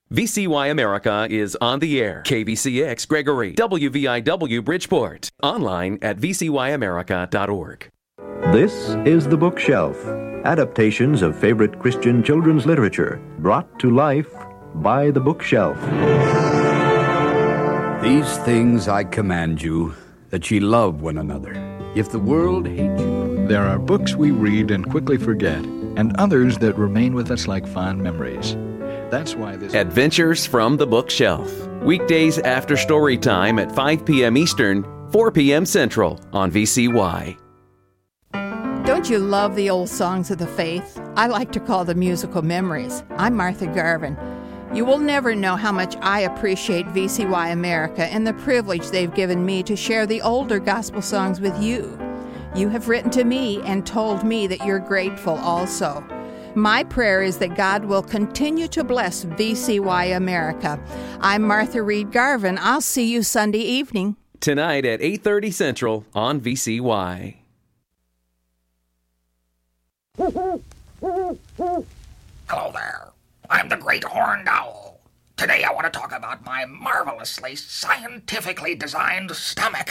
VCY America is on the air. KVCX Gregory, WVIW Bridgeport. Online at vcyamerica.org. This is The Bookshelf. Adaptations of favorite Christian children's literature brought to life by The Bookshelf. These things I command you, that ye love one another. If the world hate you... There are books we read and quickly forget, and others that remain with us like fond memories. That's why this... Adventures from the Bookshelf. Weekdays after story time at 5 p.m. Eastern, 4 p.m. Central on VCY. Don't you love the old songs of the faith? I like to call them musical memories. I'm Martha Garvin. You will never know how much I appreciate VCY America and the privilege they've given me to share the older gospel songs with you. You have written to me and told me that you're grateful also. My prayer is that God will continue to bless VCY America. I'm Martha Reed Garvin. I'll see you Sunday evening. Tonight at 8:30 Central on VCY. Hello there. I'm the Great Horned Owl. Today I want to talk about my marvelously scientifically designed stomach.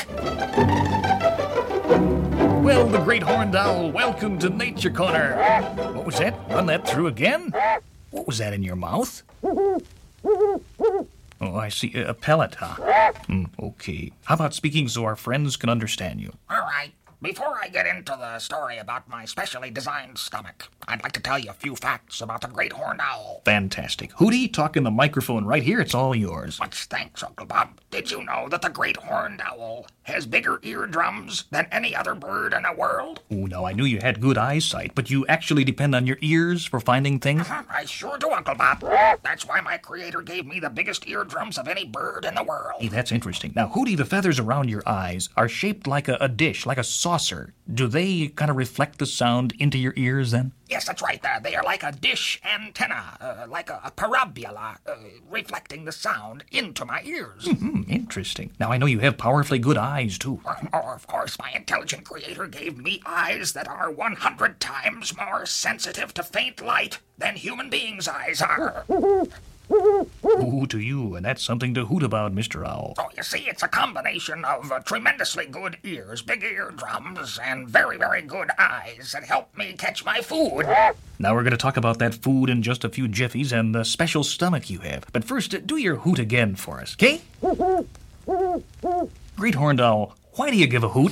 Well, the Great Horned Owl, welcome to Nature Corner. What was that? Run that through again? What was that in your mouth? Oh, I see. A pellet, huh? Okay. How about speaking so our friends can understand you? All right. Before I get into the story about my specially designed stomach, I'd like to tell you a few facts about the Great Horned Owl. Fantastic. Hootie, talk in the microphone right here. It's all yours. Much thanks, Uncle Bob. Did you know that the Great Horned Owl has bigger eardrums than any other bird in the world? Oh, no, I knew you had good eyesight, but you actually depend on your ears for finding things? I sure do, Uncle Bob. That's why my creator gave me the biggest eardrums of any bird in the world. Hey, that's interesting. Now, Hootie, the feathers around your eyes are shaped like a dish, like a saucer. Do they kind of reflect the sound into your ears then? Yes, that's right. They are like a dish antenna, like a parabola, reflecting the sound into my ears. Interesting. Now, I know you have powerfully good eyes, too. Of course, my intelligent creator gave me eyes that are 100 times more sensitive to faint light than human beings' eyes are. Ooh, to you, and that's something to hoot about, Mr. Owl. Oh, you see, it's a combination of tremendously good ears, big eardrums, and very, very good eyes that help me catch my food. Now we're going to talk about that food in just a few jiffies and the special stomach you have. But first, do your hoot again for us, okay? Great Horned Owl, why do you give a hoot?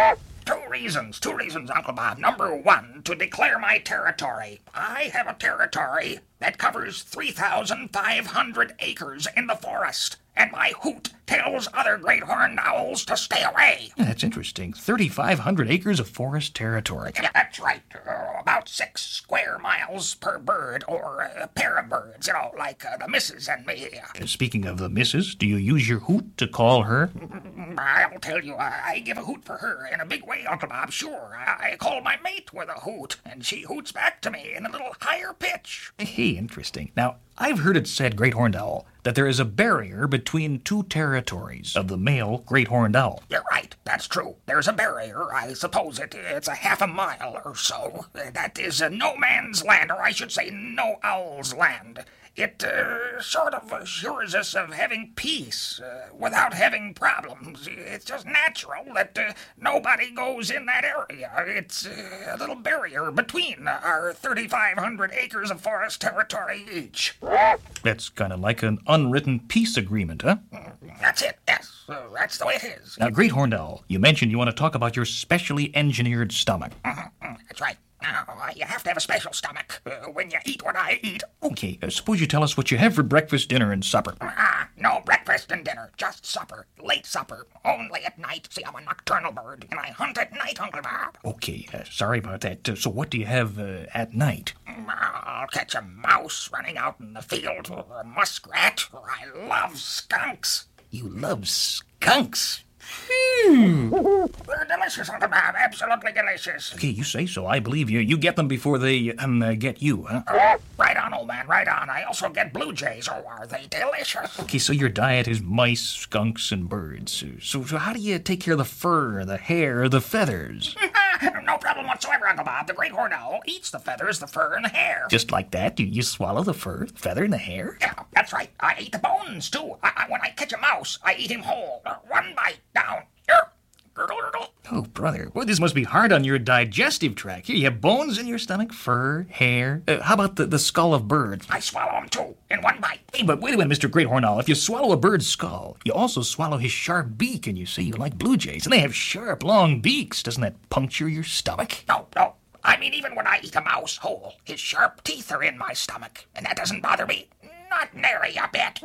Two reasons, Uncle Bob. Number one, to declare my territory. I have a territory that covers 3,500 acres in the forest, and my hoot tells other great horned owls to stay away. Yeah, that's interesting. 3,500 acres of forest territory. Yeah, that's right. About 6 square miles per bird, or a pair of birds, like the missus and me. Speaking of the missus, do you use your hoot to call her? I'll tell you, I give a hoot for her in a big way, Uncle Bob, sure. I call my mate with a hoot, and she hoots back to me in a little higher pitch. Hey, interesting. Now, I've heard it said, Great Horned Owl, that there is a barrier between two territories of the male Great Horned Owl. You're right, that's true. There's a barrier. I suppose it's a half a mile or so. That is no man's land, or I should say no owl's land. It sort of assures us of having peace without having problems. It's just natural that nobody goes in that area. It's a little barrier between our 3,500 acres of forest territory each. That's kind of like an unwritten peace agreement, huh? That's it, yes. That's the way it is. Now, Great Horned Owl, you mentioned you want to talk about your specially engineered stomach. That's right. Now, you have to have a special stomach when you eat what I eat. Okay, suppose you tell us what you have for breakfast, dinner, and supper. No breakfast and dinner, just supper. Late supper, only at night. See, I'm a nocturnal bird, and I hunt at night, Uncle Bob. Okay, sorry about that. So what do you have at night? I'll catch a mouse running out in the field, or a muskrat, or I love skunks. You love skunks? They're delicious, Uncle Bob. Absolutely delicious. Okay, you say so. I believe you. You get them before they get you, huh? Right on, old man, right on. I also get blue jays. Oh, are they delicious? Okay, so your diet is mice, skunks, and birds. So how do you take care of the fur, the hair, the feathers? No problem whatsoever, Uncle Bob. The great horned owl eats the feathers, the fur, and the hair. Just like that? You swallow the fur, the feather, and the hair? Yeah, That's right. I eat the bones, too. When I catch a mouse, I eat him whole. One bite down. Gurgle, gurgle. Oh, brother. Well, this must be hard on your digestive tract. Here, you have bones in your stomach, fur, hair. How about the skull of birds? I swallow them, too, in one bite. Hey, but wait a minute, Mr. Great Horned Owl. If you swallow a bird's skull, you also swallow his sharp beak, and you see, like blue jays, and they have sharp, long beaks. Doesn't that puncture your stomach? No. I mean, even when I eat a mouse whole, his sharp teeth are in my stomach, and that doesn't bother me. Not nary a bit.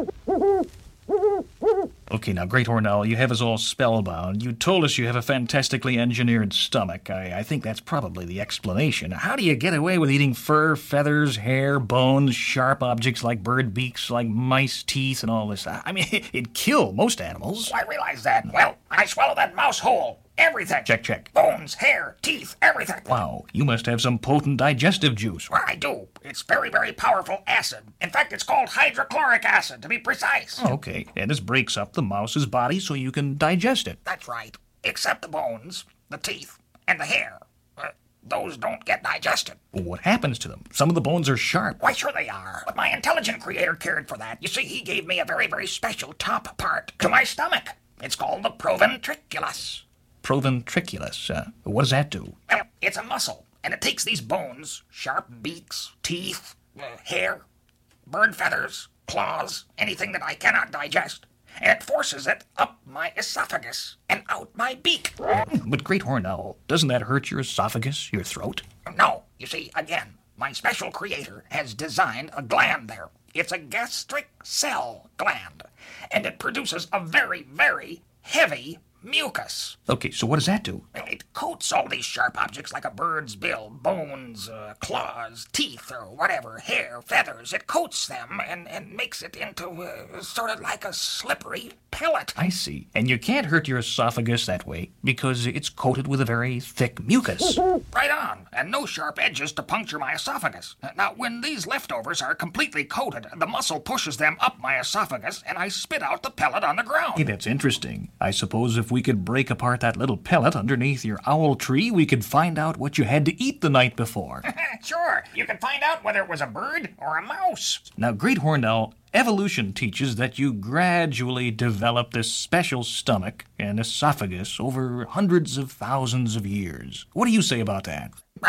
Okay, now, Great Horned Owl, you have us all spellbound. You told us you have a fantastically engineered stomach. I think that's probably the explanation. How do you get away with eating fur, feathers, hair, bones, sharp objects like bird beaks, like mice teeth, and all this? I mean, it'd kill most animals. I realize that. Well, I swallow that mouse whole. Everything. Check. Bones, hair, teeth, everything. Wow, you must have some potent digestive juice. Well, I do. It's very, very powerful acid. In fact, it's called hydrochloric acid, to be precise. Oh, okay, and this breaks up the mouse's body so you can digest it. That's right. Except the bones, the teeth, and the hair. Those don't get digested. Well, what happens to them? Some of the bones are sharp. Why, sure they are. But my intelligent creator cared for that. You see, he gave me a very, very special top part to my stomach. It's called the proventriculus. Proventriculus. What does that do? Well, it's a muscle, and it takes these bones, sharp beaks, teeth, hair, bird feathers, claws, anything that I cannot digest, and it forces it up my esophagus and out my beak. But Great Horned Owl, doesn't that hurt your esophagus, your throat? No. You see, again, my special creator has designed a gland there. It's a gastric cell gland, and it produces a very, very heavy mucus. Okay, so what does that do? It coats all these sharp objects like a bird's bill, bones, claws, teeth, or whatever, hair, feathers. It coats them and makes it into sort of like a slippery pellet. I see. And you can't hurt your esophagus that way because it's coated with a very thick mucus. Right on. And no sharp edges to puncture my esophagus. Now, when these leftovers are completely coated, the muscle pushes them up my esophagus, and I spit out the pellet on the ground. Hey, that's interesting. I suppose if we could break apart that little pellet underneath your owl tree, we could find out what you had to eat the night before. Sure. You can find out whether it was a bird or a mouse. Now, Great Horned Owl, evolution teaches that you gradually develop this special stomach and esophagus over hundreds of thousands of years. What do you say about that?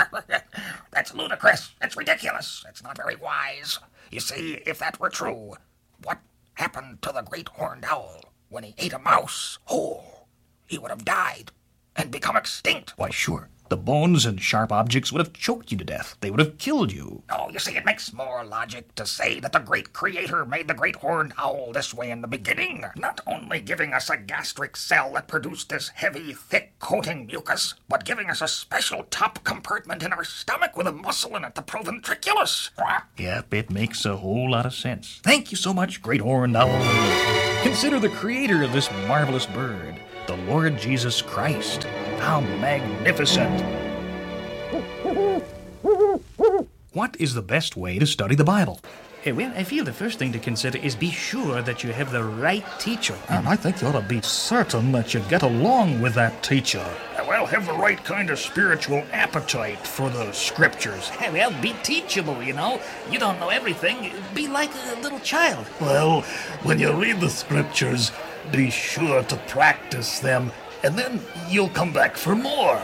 That's ludicrous. It's ridiculous. It's not very wise. You see, if that were true, what happened to the Great Horned Owl when he ate a mouse whole? He would have died and become extinct. Why, sure. The bones and sharp objects would have choked you to death. They would have killed you. Oh, you see, it makes more logic to say that the great creator made the Great Horned Owl this way in the beginning, not only giving us a gastric cell that produced this heavy, thick coating mucus, but giving us a special top compartment in our stomach with a muscle in it, the proventriculus. Yep, it makes a whole lot of sense. Thank you so much, Great Horned Owl. Consider the creator of this marvelous bird, the Lord Jesus Christ. How magnificent! What is the best way to study the Bible? Well, I feel the first thing to consider is be sure that you have the right teacher. And I think you ought to be certain that you get along with that teacher. Well, have the right kind of spiritual appetite for the scriptures. Well, be teachable, you know. You don't know everything. Be like a little child. Well, when you read the scriptures, be sure to practice them, and then you'll come back for more.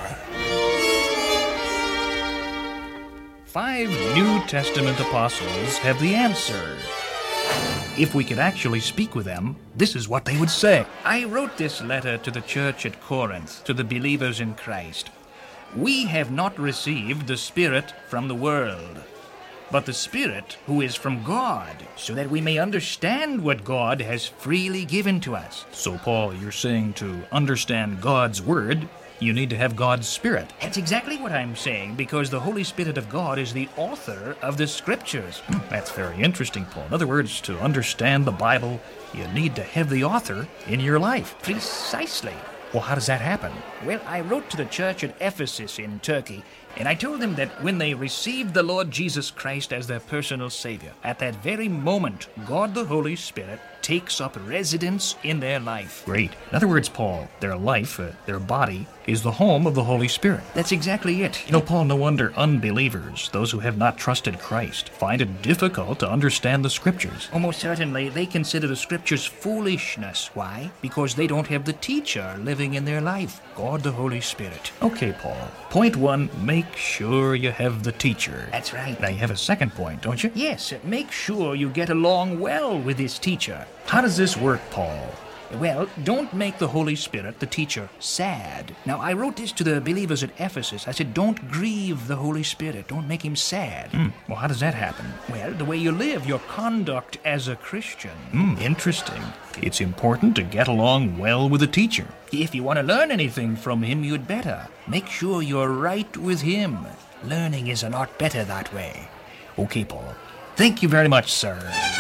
5 New Testament apostles have the answer. If we could actually speak with them, this is what they would say. I wrote this letter to the church at Corinth, to the believers in Christ. We have not received the Spirit from the world, but the Spirit who is from God, so that we may understand what God has freely given to us. So, Paul, you're saying to understand God's Word, you need to have God's Spirit. That's exactly what I'm saying, because the Holy Spirit of God is the author of the Scriptures. That's very interesting, Paul. In other words, to understand the Bible, you need to have the author in your life. Precisely. Well, how does that happen? Well, I wrote to the church at Ephesus in Turkey, And I told them that when they received the Lord Jesus Christ as their personal Savior, at that very moment, God the Holy Spirit takes up residence in their life. Great. In other words, Paul, their life, their body, is the home of the Holy Spirit. That's exactly it. You know, Paul, no wonder unbelievers, those who have not trusted Christ, find it difficult to understand the Scriptures. Almost certainly, they consider the Scriptures foolishness. Why? Because they don't have the teacher living in their life, God the Holy Spirit. Okay, Paul. Point 1, make sure you have the teacher. That's right. Now, you have a second point, don't you? Yes, make sure you get along well with this teacher. How does this work, Paul? Well, don't make the Holy Spirit, the teacher, sad. Now, I wrote this to the believers at Ephesus. I said, don't grieve the Holy Spirit. Don't make him sad. Well, how does that happen? Well, the way you live, your conduct as a Christian. Interesting. It's important to get along well with the teacher. If you want to learn anything from him, you'd better make sure you're right with him. Learning is a lot better that way. Okay, Paul. Thank you very much, sir.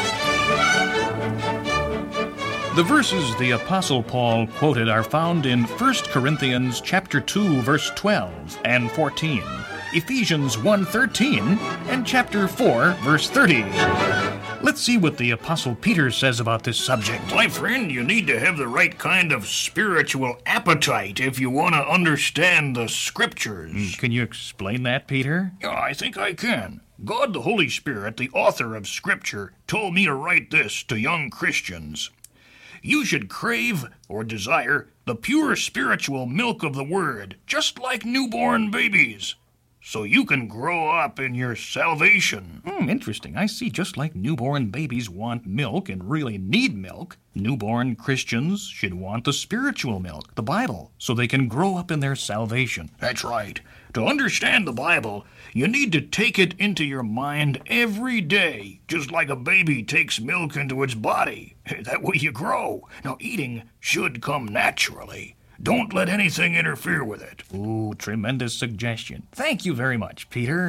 The verses the Apostle Paul quoted are found in 1 Corinthians chapter 2, verse 12 and 14, Ephesians 1:13, and chapter 4, verse 30. Let's see what the Apostle Peter says about this subject. My friend, you need to have the right kind of spiritual appetite if you want to understand the Scriptures. Can you explain that, Peter? Yeah, I think I can. God the Holy Spirit, the author of Scripture, told me to write this to young Christians. You should crave or desire the pure spiritual milk of the Word, just like newborn babies, so you can grow up in your salvation. Interesting. I see. Just like newborn babies want milk and really need milk, newborn Christians should want the spiritual milk, the Bible, so they can grow up in their salvation. That's right. To understand the Bible, you need to take it into your mind every day, just like a baby takes milk into its body. That way you grow. Now, eating should come naturally. Don't let anything interfere with it. Ooh, tremendous suggestion. Thank you very much, Peter.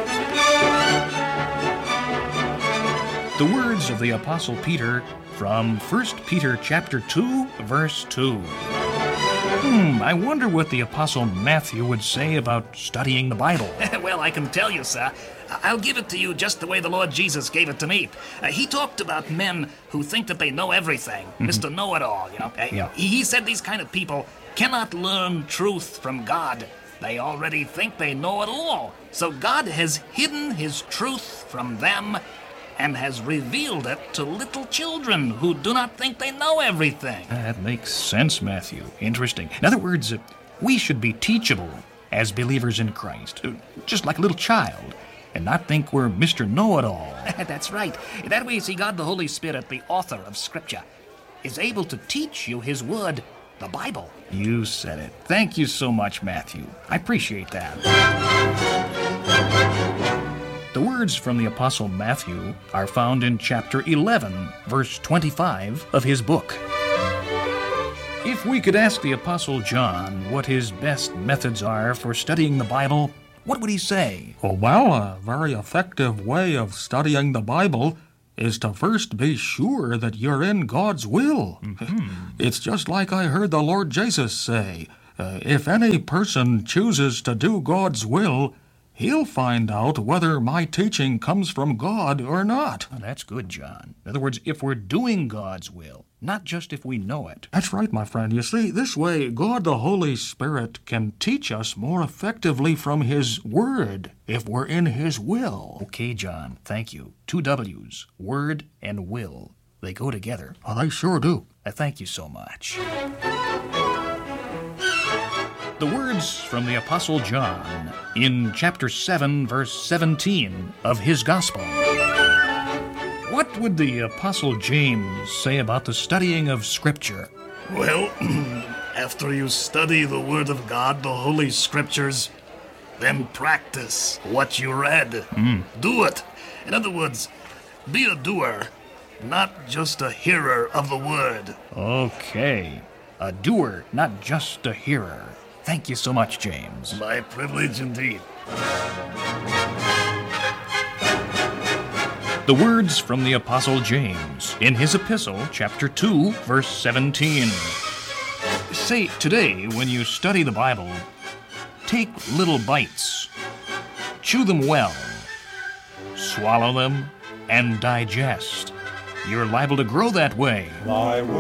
The words of the Apostle Peter from 1 Peter chapter 2, verse 2. I wonder what the Apostle Matthew would say about studying the Bible. Well, I can tell you, sir. I'll give it to you just the way the Lord Jesus gave it to me. He talked about men who think that they know everything. Mr. Know-it-all, you know. He said these kind of people cannot learn truth from God. They already think they know it all. So God has hidden his truth from them and has revealed it to little children who do not think they know everything. That makes sense, Matthew. Interesting. In other words, we should be teachable as believers in Christ, just like a little child, and not think we're Mr. Know-it-all. That's right. That way, see, God the Holy Spirit, the author of Scripture, is able to teach you his word, the Bible. You said it. Thank you so much, Matthew. I appreciate that. The words from the Apostle Matthew are found in chapter 11, verse 25 of his book. If we could ask the Apostle John what his best methods are for studying the Bible, what would he say? Well, a very effective way of studying the Bible is to first be sure that you're in God's will. It's just like I heard the Lord Jesus say, if any person chooses to do God's will, he'll find out whether my teaching comes from God or not. Oh, that's good, John. In other words, if we're doing God's will, not just if we know it. That's right, my friend. You see, this way, God the Holy Spirit can teach us more effectively from His Word if we're in His will. Okay, John, thank you. 2 W's, Word and will. They go together. Oh, they sure do. Thank you so much. The words from the Apostle John in chapter 7, verse 17 of his Gospel. What would the Apostle James say about the studying of Scripture? Well, after you study the Word of God, the Holy Scriptures, then practice what you read. Do it. In other words, be a doer, not just a hearer of the Word. Okay. A doer, not just a hearer. Thank you so much, James. My privilege indeed. The words from the Apostle James in his epistle, chapter 2, verse 17. Say, today, when you study the Bible, take little bites. Chew them well. Swallow them and digest. You're liable to grow that way. Thy word